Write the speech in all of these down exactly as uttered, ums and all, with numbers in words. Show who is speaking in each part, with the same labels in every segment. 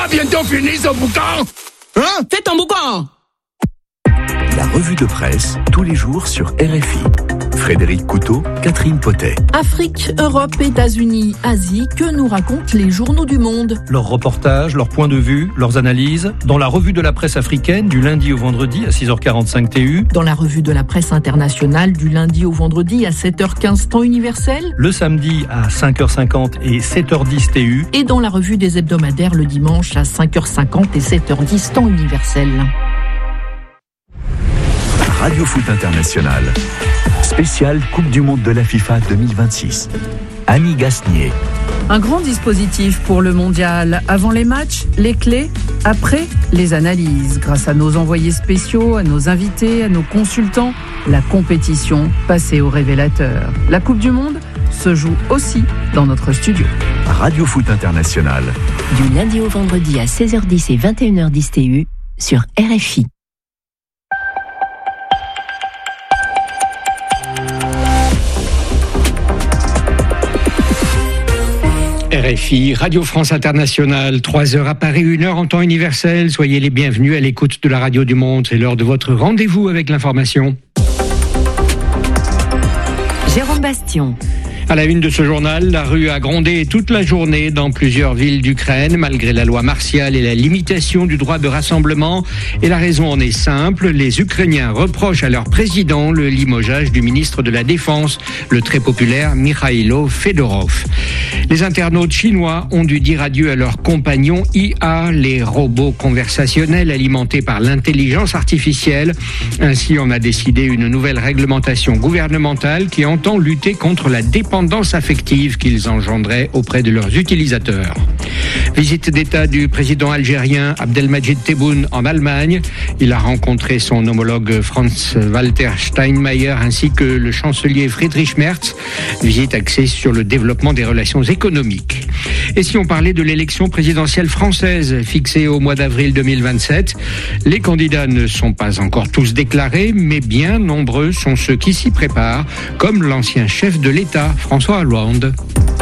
Speaker 1: bientôt fini ce boucan? Hein?
Speaker 2: Fais ton boucan!
Speaker 3: La revue de presse, tous les jours sur R F I. Frédéric Couteau, Catherine Potet.
Speaker 4: Afrique, Europe, États-Unis, Asie, que nous racontent les journaux du monde?
Speaker 5: Leurs reportages, leurs points de vue, leurs analyses, dans la revue de la presse africaine du lundi au vendredi à six heures quarante-cinq T U.
Speaker 4: Dans la revue de la presse internationale du lundi au vendredi à sept heures quinze temps universel.
Speaker 5: Le samedi à cinq heures cinquante et sept heures dix T U.
Speaker 4: Et dans la revue des hebdomadaires le dimanche à cinq heures cinquante et sept heures dix temps universel.
Speaker 3: Radio Foot International. Spécial Coupe du Monde de la FIFA deux mille vingt-six. Annie Gasnier.
Speaker 6: Un grand dispositif pour le mondial. Avant les matchs, les clés. Après, les analyses. Grâce à nos envoyés spéciaux, à nos invités, à nos consultants, la compétition passée au révélateur. La Coupe du Monde se joue aussi dans notre studio.
Speaker 3: Radio Foot International.
Speaker 7: Du lundi au vendredi à seize heures dix et vingt et une heures dix T U sur R F I.
Speaker 8: R F I, Radio France Internationale, trois heures à Paris, une heure en temps universel. Soyez les bienvenus à l'écoute de la Radio du Monde. C'est l'heure de votre rendez-vous avec l'information.
Speaker 7: Jérôme Bastion.
Speaker 8: À la une de ce journal, la rue a grondé toute la journée dans plusieurs villes d'Ukraine, malgré la loi martiale et la limitation du droit de rassemblement. Et la raison en est simple, les Ukrainiens reprochent à leur président le limogeage du ministre de la Défense, le très populaire Mikhailo Fedorov. Les internautes chinois ont dû dire adieu à leurs compagnons I A, les robots conversationnels alimentés par l'intelligence artificielle. Ainsi, on a décidé une nouvelle réglementation gouvernementale qui entend lutter contre la dépendance affective qu'ils engendraient auprès de leurs utilisateurs. Visite d'État du président algérien Abdelmadjid Tebboune en Allemagne. Il a rencontré son homologue Franz-Walter Steinmeier ainsi que le chancelier Friedrich Merz. Visite axée sur le développement des relations économiques. Et si on parlait de l'élection présidentielle française fixée au mois d'avril deux mille vingt-sept, les candidats ne sont pas encore tous déclarés, mais bien nombreux sont ceux qui s'y préparent, comme l'ancien chef de l'État, François Hollande.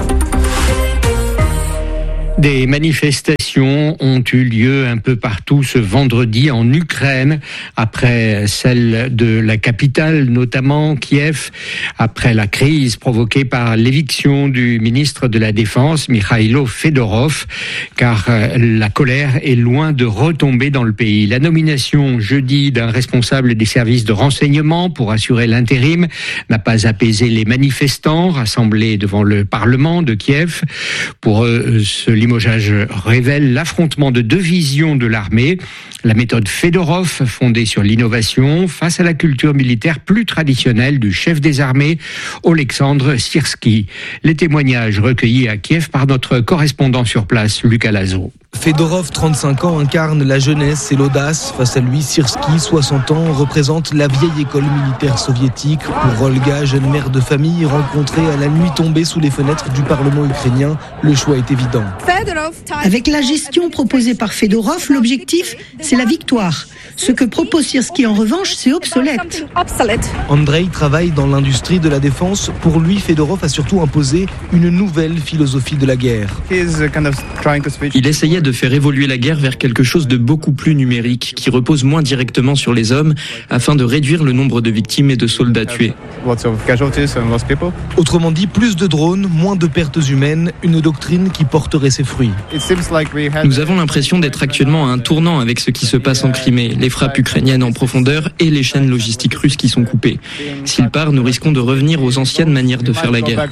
Speaker 8: Des manifestations ont eu lieu un peu partout ce vendredi en Ukraine, après celle de la capitale, notamment Kiev, après la crise provoquée par l'éviction du ministre de la Défense, Mikhailo Fedorov, car la colère est loin de retomber dans le pays. La nomination jeudi d'un responsable des services de renseignement pour assurer l'intérim n'a pas apaisé les manifestants rassemblés devant le Parlement de Kiev. Pour eux, ce limogeage révèle l'affrontement de deux visions de l'armée. La méthode Fedorov, fondée sur l'innovation, face à la culture militaire plus traditionnelle du chef des armées, Oleksandr Syrski. Les témoignages recueillis à Kiev par notre correspondant sur place, Lucas Lazo.
Speaker 9: Fedorov, trente-cinq ans, incarne la jeunesse et l'audace. Face à lui, Syrski, soixante ans, représente la vieille école militaire soviétique. Pour Olga, jeune mère de famille, rencontrée à la nuit tombée sous les fenêtres du Parlement ukrainien, le choix est évident.
Speaker 10: Avec la gestion proposée par Fedorov, l'objectif, c'est la victoire. Ce que propose Syrski, en revanche, c'est obsolète.
Speaker 9: Andrei travaille dans l'industrie de la défense. Pour lui, Fedorov a surtout imposé une nouvelle philosophie de la guerre.
Speaker 11: Il essayait de faire évoluer la guerre vers quelque chose de beaucoup plus numérique, qui repose moins directement sur les hommes, afin de réduire le nombre de victimes et de soldats tués.
Speaker 9: Autrement dit, plus de drones, moins de pertes humaines, une doctrine qui porterait ses fruits.
Speaker 11: Nous avons l'impression d'être actuellement à un tournant avec ce qui se passe en Crimée, les frappes ukrainiennes en profondeur et les chaînes logistiques russes qui sont coupées. S'il part, nous risquons de revenir aux anciennes manières de faire la guerre.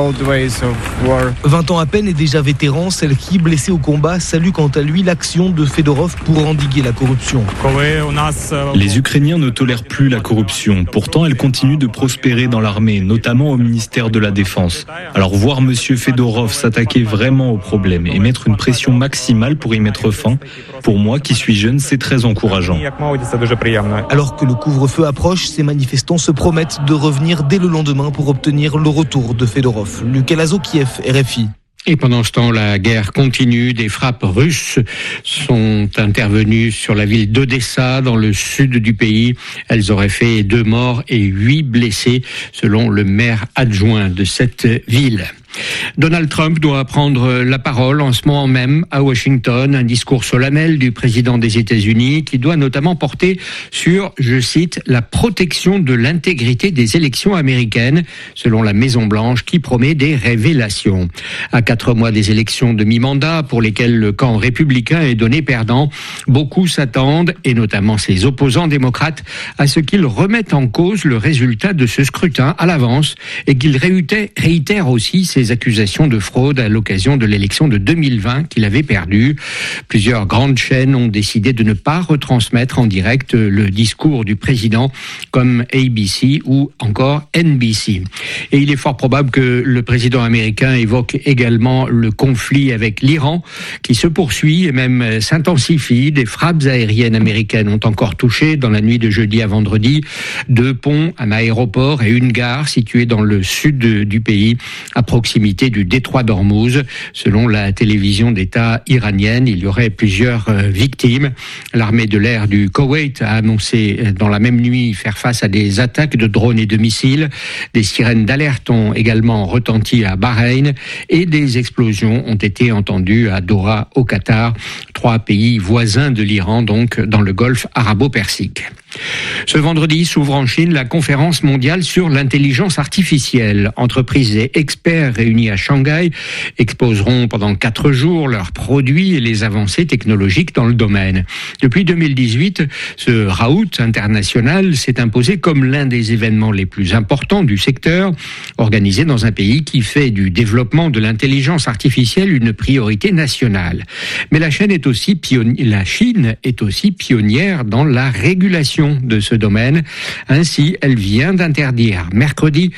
Speaker 9: vingt ans à peine et déjà vétéran, Selki, blessé au combat, salue quant à lui l'action de Fedorov pour endiguer la corruption.
Speaker 12: Les Ukrainiens ne tolèrent plus la corruption. Pourtant, elle continue de prospérer dans l'armée, notamment au ministère de la Défense. Alors voir M. Fedorov s'attaquer vraiment au problème et mettre une pression maximale pour y mettre fin, pour moi qui suis jeune, c'est très encourageant.
Speaker 9: Alors que le couvre-feu approche, ces manifestants se promettent de revenir dès le lendemain pour obtenir le retour de Fedorov. Lucas Lazo, Kiev, R F I.
Speaker 8: Et pendant ce temps, la guerre continue. Des frappes russes sont intervenues sur la ville d'Odessa, dans le sud du pays. Elles auraient fait deux morts et huit blessés, selon le maire adjoint de cette ville. Donald Trump doit prendre la parole en ce moment même à Washington, un discours solennel du président des États-Unis qui doit notamment porter sur, je cite, la protection de l'intégrité des élections américaines, selon la Maison-Blanche qui promet des révélations. À quatre mois des élections de mi-mandat pour lesquelles le camp républicain est donné perdant, beaucoup s'attendent, et notamment ses opposants démocrates, à ce qu'ils remettent en cause le résultat de ce scrutin à l'avance et qu'ils réitèrent aussi ses accusations de fraude à l'occasion de l'élection de deux mille vingt qu'il avait perdue. Plusieurs grandes chaînes ont décidé de ne pas retransmettre en direct le discours du président comme A B C ou encore N B C. Et il est fort probable que le président américain évoque également le conflit avec l'Iran qui se poursuit et même s'intensifie. Des frappes aériennes américaines ont encore touché dans la nuit de jeudi à vendredi deux ponts, un aéroport et une gare située dans le sud du pays à proximité du détroit d'Ormuz. Selon la télévision d'État iranienne, il y aurait plusieurs victimes. L'armée de l'air du Koweït a annoncé dans la même nuit faire face à des attaques de drones et de missiles. Des sirènes d'alerte ont également retenti à Bahreïn et des explosions ont été entendues à Doha au Qatar, trois pays voisins de l'Iran, donc dans le golfe arabo-persique. Ce vendredi s'ouvre en Chine la conférence mondiale sur l'intelligence artificielle. Entreprises et experts réunis à Shanghai exposeront pendant quatre jours leurs produits et les avancées technologiques dans le domaine. Depuis deux mille dix-huit, ce raout international s'est imposé comme l'un des événements les plus importants du secteur, organisé dans un pays qui fait du développement de l'intelligence artificielle une priorité nationale. Mais la Chine est aussi pionnière, la Chine est aussi pionnière dans la régulation de ce domaine. Ainsi, elle vient d'interdire mercredi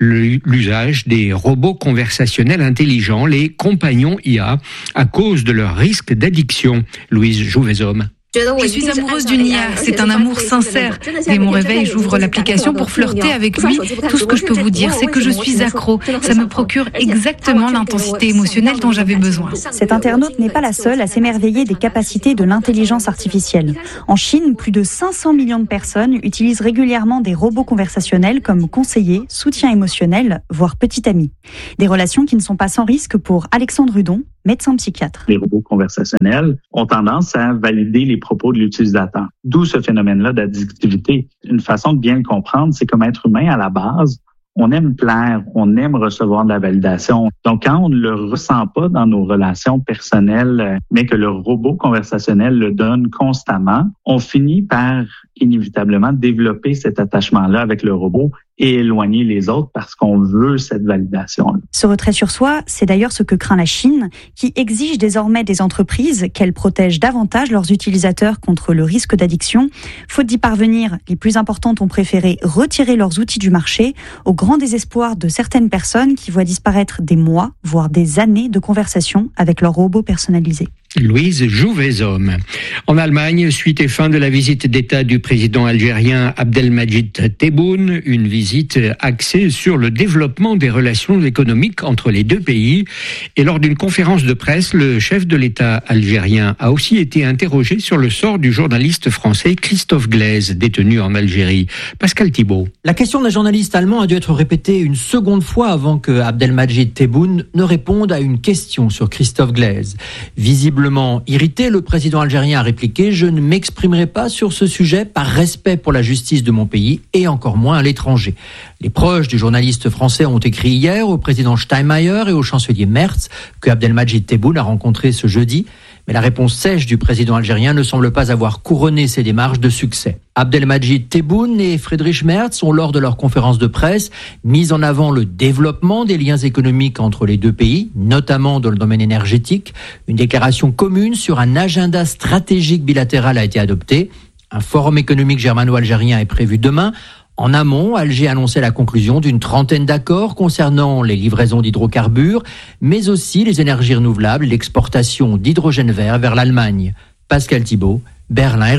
Speaker 8: l'usage des robots conversationnels intelligents, les compagnons I A, à cause de leur risque d'addiction. Louise Jouvezhomme.
Speaker 2: Je suis amoureuse du N I A, c'est un amour sincère. Dès mon réveil, j'ouvre l'application pour flirter avec lui. Tout ce que je peux vous dire, c'est que je suis accro. Ça me procure exactement l'intensité émotionnelle dont j'avais besoin.
Speaker 13: Cet internaute n'est pas la seule à s'émerveiller des capacités de l'intelligence artificielle. En Chine, plus de cinq cents millions de personnes utilisent régulièrement des robots conversationnels comme conseillers, soutien émotionnel, voire petit ami. Des relations qui ne sont pas sans risque pour Alexandre Hudon, médecin psychiatre.
Speaker 14: Les robots conversationnels ont tendance à valider les propos de l'utilisateur. D'où ce phénomène-là d'addictivité. Une façon de bien le comprendre, c'est comme être humain à la base, on aime plaire, on aime recevoir de la validation. Donc, quand on ne le ressent pas dans nos relations personnelles, mais que le robot conversationnel le donne constamment, on finit par inévitablement développer cet attachement-là avec le robot et éloigner les autres parce qu'on veut cette validation-là.
Speaker 13: Ce retrait sur soi, c'est d'ailleurs ce que craint la Chine, qui exige désormais des entreprises qu'elles protègent davantage leurs utilisateurs contre le risque d'addiction. Faute d'y parvenir, les plus importantes ont préféré retirer leurs outils du marché, au grand désespoir de certaines personnes qui voient disparaître des mois, voire des années de conversation avec leurs robots personnalisés.
Speaker 8: Louise Jouvezhomme. En Allemagne, suite et fin de la visite d'État du président algérien Abdelmadjid Tebboune, une visite axée sur le développement des relations économiques entre les deux pays. Et lors d'une conférence de presse, le chef de l'État algérien a aussi été interrogé sur le sort du journaliste français Christophe Glaise, détenu en Algérie. Pascal Thibault.
Speaker 15: La question d'un journaliste allemand a dû être répétée une seconde fois avant que Abdelmadjid Tebboune ne réponde à une question sur Christophe Glaise. Visible irrité, le président algérien a répliqué « Je ne m'exprimerai pas sur ce sujet par respect pour la justice de mon pays et encore moins à l'étranger ». Les proches du journaliste français ont écrit hier au président Steinmeier et au chancelier Merz que Abdelmadjid Tebboune a rencontré ce jeudi. Mais la réponse sèche du président algérien ne semble pas avoir couronné ses démarches de succès. Abdelmadjid Tebboune et Friedrich Merz ont, lors de leur conférence de presse, mis en avant le développement des liens économiques entre les deux pays, notamment dans le domaine énergétique. Une déclaration commune sur un agenda stratégique bilatéral a été adoptée. Un forum économique germano-algérien est prévu demain. En amont, Alger a annoncé la conclusion d'une trentaine d'accords concernant les livraisons d'hydrocarbures, mais aussi les énergies renouvelables, l'exportation d'hydrogène vert vers l'Allemagne. Pascal Thibault, Berlin, R F I.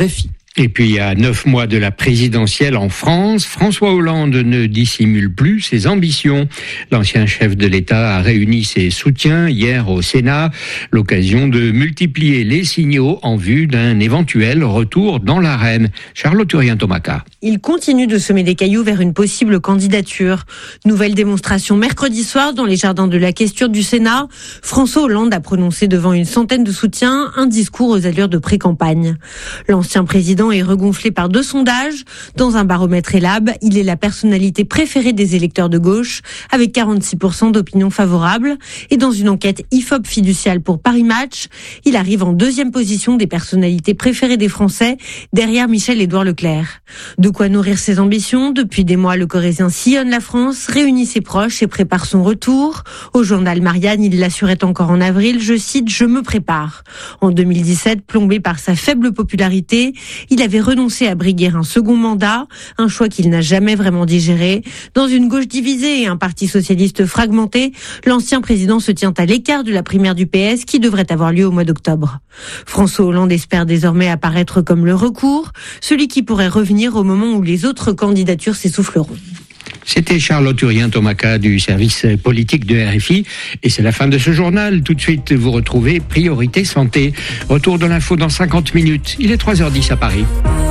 Speaker 8: Et puis, à neuf mois de la présidentielle en France, François Hollande ne dissimule plus ses ambitions. L'ancien chef de l'État a réuni ses soutiens hier au Sénat, l'occasion de multiplier les signaux en vue d'un éventuel retour dans l'arène. Charlotte Urien-Tomaka.
Speaker 16: Il continue de semer des cailloux vers une possible candidature. Nouvelle démonstration mercredi soir dans les jardins de la Questure du Sénat. François Hollande a prononcé devant une centaine de soutiens un discours aux allures de pré-campagne. L'ancien président est regonflé par deux sondages. Dans un baromètre Elab, il est la personnalité préférée des électeurs de gauche, avec quarante-six pour cent d'opinion favorable. Et dans une enquête I F O P fiduciale pour Paris Match, il arrive en deuxième position des personnalités préférées des Français, derrière Michel-Édouard Leclerc. De quoi nourrir ses ambitions. Depuis des mois, le Corrézien sillonne la France, réunit ses proches et prépare son retour. Au journal Marianne, il l'assurait encore en avril, je cite, « Je me prépare ». En deux mille dix-sept, plombé par sa faible popularité, il avait renoncé à briguer un second mandat, un choix qu'il n'a jamais vraiment digéré. Dans une gauche divisée et un parti socialiste fragmenté, l'ancien président se tient à l'écart de la primaire du P S qui devrait avoir lieu au mois d'octobre. François Hollande espère désormais apparaître comme le recours, celui qui pourrait revenir au moment où les autres candidatures s'essouffleront.
Speaker 8: C'était Charlotte Urien-Tomaka du service politique de R F I. Et c'est la fin de ce journal. Tout de suite, vous retrouvez Priorité Santé. Retour de l'info dans cinquante minutes. Il est trois heures dix à Paris.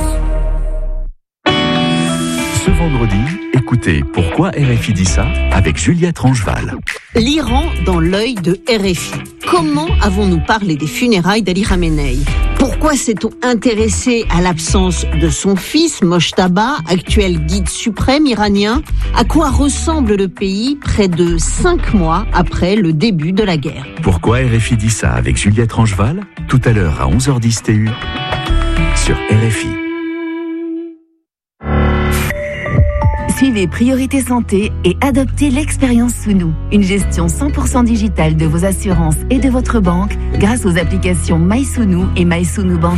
Speaker 3: Ce vendredi, écoutez Pourquoi R F I dit ça avec Juliette Rangeval.
Speaker 17: L'Iran dans l'œil de R F I. Comment avons-nous parlé des funérailles d'Ali Khamenei ? Pourquoi s'est-on intéressé à l'absence de son fils, Mojtaba, actuel guide suprême iranien ? À quoi ressemble le pays près de cinq mois après le début de la guerre ?
Speaker 3: Pourquoi R F I dit ça avec Juliette Rangeval ? Tout à l'heure à onze heures dix T U sur R F I.
Speaker 18: Suivez Priorité Santé et adoptez l'expérience Sounou, une gestion cent pour cent digitale de vos assurances et de votre banque grâce aux applications MySounou et MySounou Bank.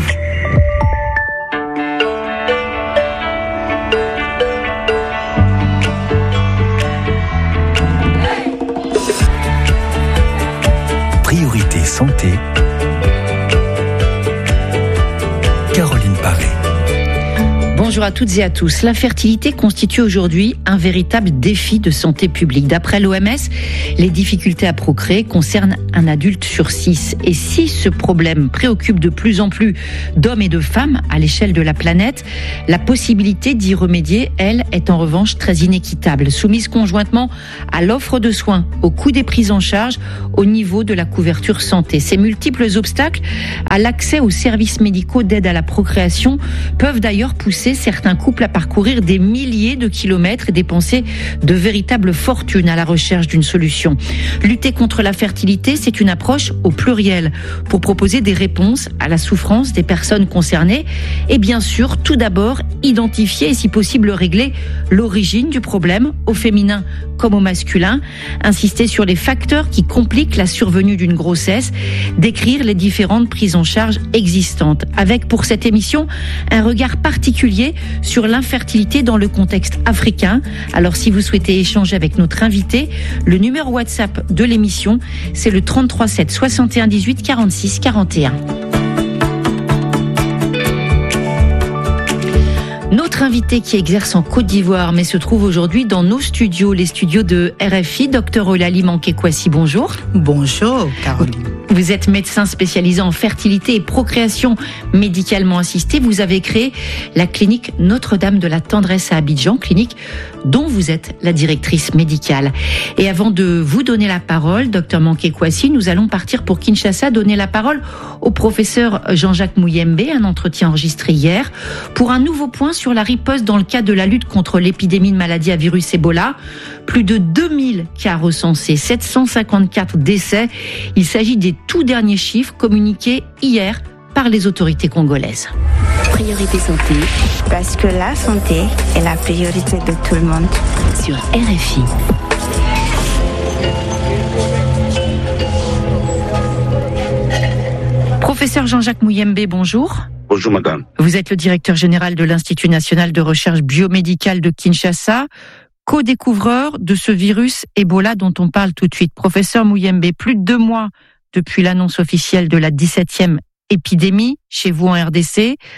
Speaker 3: Priorité Santé. Caroline Paré.
Speaker 19: Bonjour à toutes et à tous. L'infertilité constitue aujourd'hui un véritable défi de santé publique. D'après l'O M S, les difficultés à procréer concernent un adulte sur six. Et si ce problème préoccupe de plus en plus d'hommes et de femmes à l'échelle de la planète, la possibilité d'y remédier, elle, est en revanche très inéquitable, soumise conjointement à l'offre de soins, au coût des prises en charge, au niveau de la couverture santé. Ces multiples obstacles à l'accès aux services médicaux d'aide à la procréation peuvent d'ailleurs pousser certains couples à parcourir des milliers de kilomètres et dépenser de véritables fortunes à la recherche d'une solution. Lutter contre la fertilité, c'est une approche au pluriel pour proposer des réponses à la souffrance des personnes concernées et bien sûr, tout d'abord, identifier et si possible régler l'origine du problème au féminin comme au masculin, insister sur les facteurs qui compliquent la survenue d'une grossesse, décrire les différentes prises en charge existantes, avec pour cette émission un regard particulier sur l'infertilité dans le contexte africain. Alors si vous souhaitez échanger avec notre invité, le numéro WhatsApp de l'émission, c'est le trente-trois sept soixante et un dix-huit quarante-six quarante et un. Notre invité qui exerce en Côte d'Ivoire mais se trouve aujourd'hui dans nos studios, les studios de R F I, Docteur Eulalie Manqué-Kouassi, bonjour.
Speaker 20: Bonjour Caroline.
Speaker 19: Vous êtes médecin spécialisé en fertilité et procréation médicalement assistée. Vous avez créé la clinique Notre-Dame de la Tendresse à Abidjan, clinique dont vous êtes la directrice médicale. Et avant de vous donner la parole, docteur Manqué-Kouassi, nous allons partir pour Kinshasa, donner la parole au professeur Jean-Jacques Mouyembe, un entretien enregistré hier, pour un nouveau point sur la riposte dans le cadre de la lutte contre l'épidémie de maladie à virus Ebola. Plus de deux mille cas recensés, sept cent cinquante-quatre décès. Il s'agit des tout derniers chiffres communiqués hier par les autorités congolaises.
Speaker 18: Priorité santé, parce que la santé est la priorité de tout le monde. Sur R F I.
Speaker 19: Professeur Jean-Jacques Mouyembe, bonjour.
Speaker 1: Bonjour madame.
Speaker 19: Vous êtes le directeur général de l'Institut national de recherche biomédicale de Kinshasa, co-découvreur de ce virus Ebola dont on parle tout de suite. Professeur Mouyembe, plus de deux mois depuis l'annonce officielle de la dix-septième épidémie chez vous en R D C.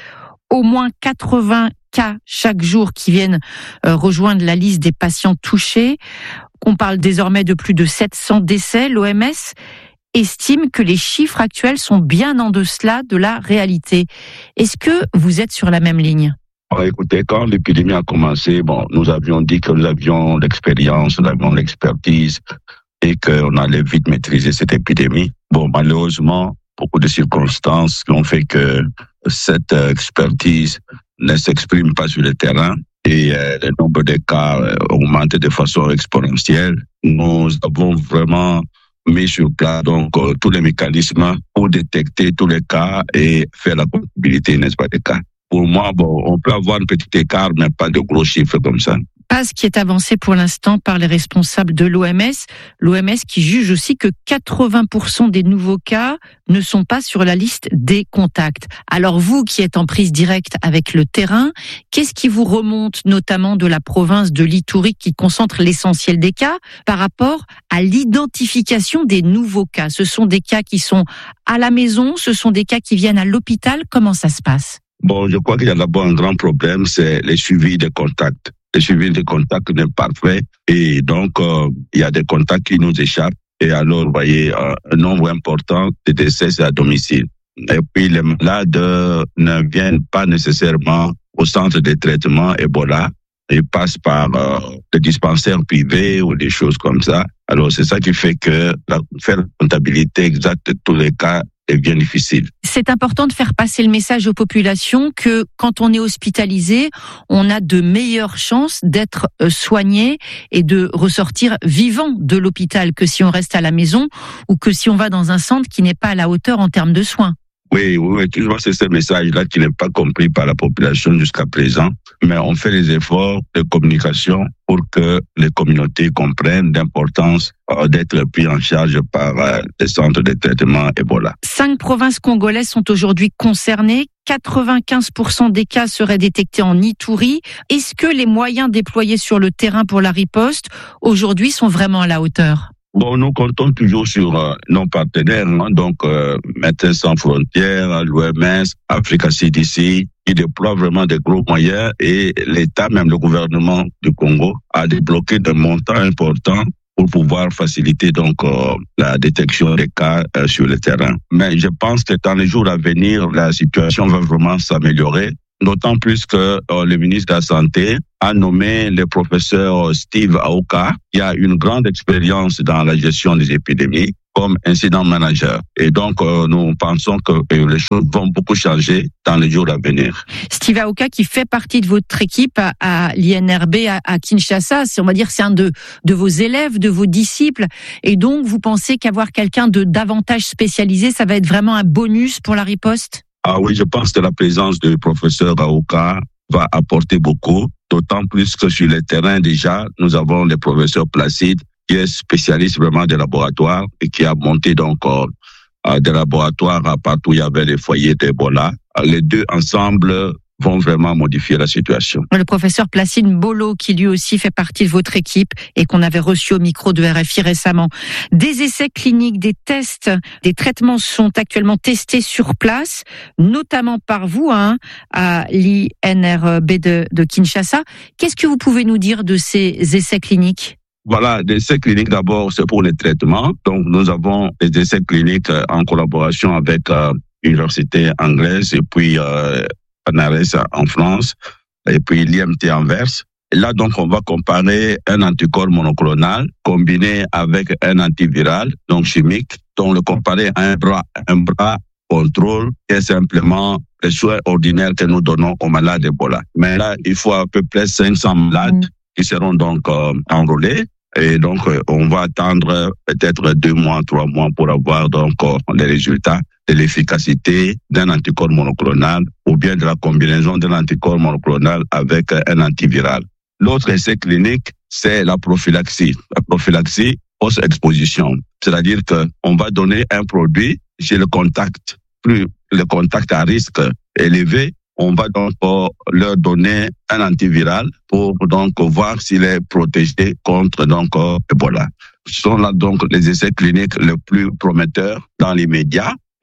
Speaker 19: au moins quatre-vingts cas chaque jour qui viennent euh, rejoindre la liste des patients touchés. On parle désormais de plus de sept cents décès. L'O M S estime que les chiffres actuels sont bien en deçà de la réalité. Est-ce que vous êtes sur la même ligne ?
Speaker 1: Alors, écoutez, quand l'épidémie a commencé, bon, nous avions dit que nous avions l'expérience, nous avions l'expertise et qu'on allait vite maîtriser cette épidémie. Bon, malheureusement, beaucoup de circonstances qui ont fait que cette expertise ne s'exprime pas sur le terrain et euh, le nombre de cas euh, augmente de façon exponentielle. Nous avons vraiment mis sur place donc euh, tous les mécanismes pour détecter tous les cas et faire la comptabilité, n'est-ce pas, des cas. Pour moi, bon, on peut avoir un petit écart, mais pas de gros chiffres comme ça.
Speaker 19: Pas ce qui est avancé pour l'instant par les responsables de l'O M S. L'O M S qui juge aussi que quatre-vingts pour cent des nouveaux cas ne sont pas sur la liste des contacts. Alors vous qui êtes en prise directe avec le terrain, qu'est-ce qui vous remonte notamment de la province de l'Ituri qui concentre l'essentiel des cas par rapport à l'identification des nouveaux cas ? Ce sont des cas qui sont à la maison, ce sont des cas qui viennent à l'hôpital. Comment ça se passe ?
Speaker 1: Bon, je crois qu'il y a d'abord un grand problème, c'est le suivi des contacts. Le suivi des contacts n'est pas parfait et donc euh, il y a des contacts qui nous échappent et alors vous voyez euh, un nombre important de décès c'est à domicile. Et puis les malades ne viennent pas nécessairement au centre de traitement Ebola, ils passent par euh, des dispensaires privés ou des choses comme ça. Alors c'est ça qui fait que la, faire la comptabilité exacte de tous les cas est bien difficile.
Speaker 19: C'est important de faire passer le message aux populations que quand on est hospitalisé, on a de meilleures chances d'être soigné et de ressortir vivant de l'hôpital que si on reste à la maison ou que si on va dans un centre qui n'est pas à la hauteur en termes de soins.
Speaker 1: Oui, oui, toujours c'est ce message-là qui n'est pas compris par la population jusqu'à présent. Mais on fait des efforts de communication pour que les communautés comprennent l'importance d'être pris en charge par les centres de traitement Ebola.
Speaker 19: Cinq provinces congolaises sont aujourd'hui concernées. quatre-vingt-quinze pour cent des cas seraient détectés en Ituri. Est-ce que les moyens déployés sur le terrain pour la riposte aujourd'hui sont vraiment à la hauteur ?
Speaker 1: Bon, nous comptons toujours sur euh, nos partenaires, hein, donc euh, Médecins sans frontières, l'O M S, Africa C D C, qui déploient vraiment des gros moyens et l'État, même le gouvernement du Congo, a débloqué des montants importants pour pouvoir faciliter donc euh, la détection des cas euh, sur le terrain. Mais je pense que dans les jours à venir, la situation va vraiment s'améliorer. D'autant plus que euh, le ministre de la Santé a nommé le professeur Steve Aoka, qui a une grande expérience dans la gestion des épidémies, comme incident manager. Et donc, euh, nous pensons que euh, les choses vont beaucoup changer dans les jours à venir.
Speaker 19: Steve Aoka, qui fait partie de votre équipe à, à l'I N R B à, à Kinshasa, c'est, on va dire, c'est un de, de vos élèves, de vos disciples. Et donc, vous pensez qu'avoir quelqu'un de davantage spécialisé, ça va être vraiment un bonus pour la riposte ?
Speaker 1: Ah oui, je pense que la présence du professeur Aoka va apporter beaucoup, d'autant plus que sur le terrain déjà, nous avons le professeur Placide, qui est spécialiste vraiment des laboratoires et qui a monté donc euh, des laboratoires partout où il y avait des foyers d'Ebola. Les deux ensemble vont vraiment modifier la situation.
Speaker 19: Le professeur Placide Mbolo, qui lui aussi fait partie de votre équipe et qu'on avait reçu au micro de R F I récemment. Des essais cliniques, des tests, des traitements sont actuellement testés sur place, notamment par vous, hein, à l'I N R B de, de Kinshasa. Qu'est-ce que vous pouvez nous dire de ces essais cliniques ?
Speaker 1: Voilà, des essais cliniques d'abord, c'est pour les traitements. Donc, nous avons des essais cliniques en collaboration avec euh, l'université anglaise et puis euh, Anares en France, et puis l'I M T Anvers. Et là, donc, on va comparer un anticorps monoclonal combiné avec un antiviral, donc chimique, donc le comparer à un bras, un bras contrôle, qui est simplement les soins ordinaires que nous donnons aux malades Ebola. Mais là, il faut à peu près cinq cents malades qui seront donc euh, enrôlés. Et donc, euh, on va attendre peut-être deux mois, trois mois pour avoir donc euh, les résultats de l'efficacité d'un anticorps monoclonal ou bien de la combinaison d'un anticorps monoclonal avec un antiviral. L'autre essai clinique, c'est la prophylaxie. La prophylaxie post-exposition. C'est-à-dire qu'on va donner un produit chez le contact. Plus le contact à risque élevé, on va donc leur donner un antiviral pour donc voir s'il est protégé contre donc Ebola. Ce sont là donc les essais cliniques les plus prometteurs dans les médias.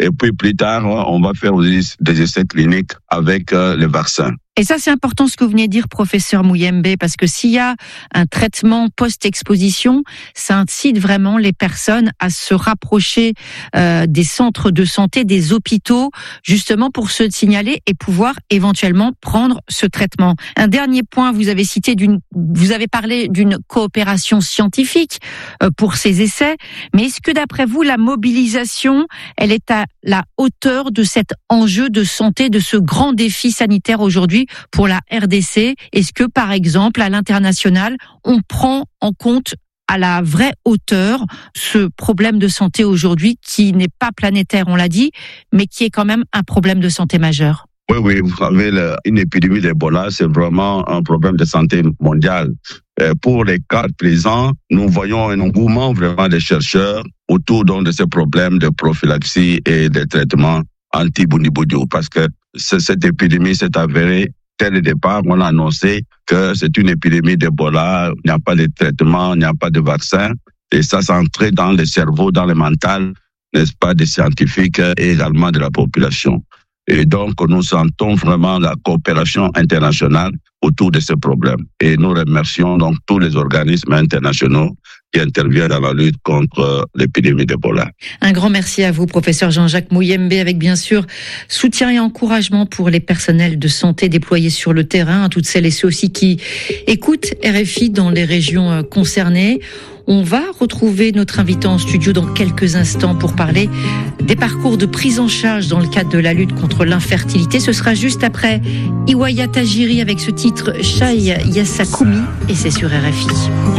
Speaker 1: Et puis plus tard, on va faire aussi des essais cliniques avec euh, les vaccins.
Speaker 19: Et ça, c'est important ce que vous venez de dire, professeur Muyembe, parce que s'il y a un traitement post-exposition, ça incite vraiment les personnes à se rapprocher euh, des centres de santé, des hôpitaux, justement pour se signaler et pouvoir éventuellement prendre ce traitement. Un dernier point, vous avez cité d'une, vous avez parlé d'une coopération scientifique euh, pour ces essais, mais est-ce que d'après vous, la mobilisation, elle est à la hauteur de cet enjeu de santé, de ce grand défi sanitaire aujourd'hui pour la R D C? Est-ce que, par exemple, à l'international, on prend en compte à la vraie hauteur ce problème de santé aujourd'hui qui n'est pas planétaire, on l'a dit, mais qui est quand même un problème de santé majeur?
Speaker 1: Oui, oui, vous savez, une épidémie d'Ebola, c'est vraiment un problème de santé mondiale. Pour les cas présents, nous voyons un engouement vraiment des chercheurs autour donc, de ces problèmes de prophylaxie et de traitement anti-boundiboudio, parce que cette épidémie s'est avérée, dès le départ, on a annoncé que c'est une épidémie d'Ebola, il n'y a pas de traitement, il n'y a pas de vaccin, et ça s'est entré dans le cerveau, dans le mental, n'est-ce pas, des scientifiques et également de la population. Et donc, nous sentons vraiment la coopération internationale autour de ce problème. Et nous remercions donc tous les organismes internationaux qui interviennent dans la lutte contre l'épidémie d'Ebola.
Speaker 19: Un grand merci à vous, professeur Jean-Jacques Muyembe, avec bien sûr soutien et encouragement pour les personnels de santé déployés sur le terrain, toutes celles et ceux aussi qui écoutent R F I dans les régions concernées. On va retrouver notre invité en studio dans quelques instants pour parler des parcours de prise en charge dans le cadre de la lutte contre l'infertilité. Ce sera juste après Iwaya Tajiri avec ce titre Shai Yasakumi et c'est sur R F I.